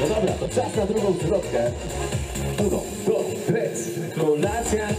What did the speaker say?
No dobra, to czas na drugą zwrotkę. 1, 2, 3. Kolacja